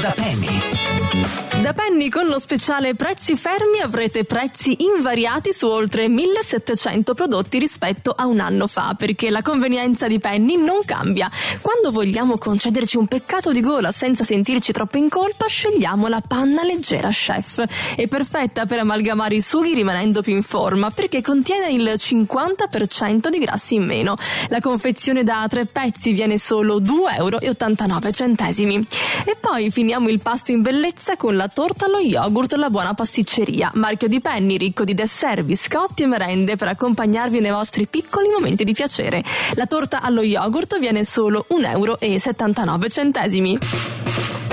da Penny. Da Penny con lo speciale prezzi fermi avrete prezzi invariati su oltre 1700 prodotti rispetto a un anno fa, perché la convenienza di Penny non cambia. Quando vogliamo concederci un peccato di gola senza sentirci troppo in colpa, scegliamo la panna leggera Chef. È perfetta per amalgamare i sughi rimanendo più in forma, perché contiene il 50% di grassi in meno. La confezione da 3 pezzi viene solo €2,89. E poi finiamo il pasto in bellezza con la torta allo yogurt La Buona Pasticceria, marchio di Penny ricco di dessert, biscotti e merende per accompagnarvi nei vostri piccoli momenti di piacere. La torta allo yogurt viene solo €1,79.